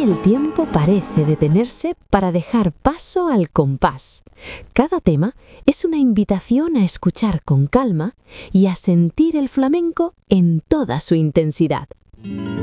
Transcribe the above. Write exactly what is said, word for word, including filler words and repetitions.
el tiempo parece detenerse para dejar paso al compás. Cada tema es una invitación a escuchar con calma y a sentir el flamenco en toda su intensidad.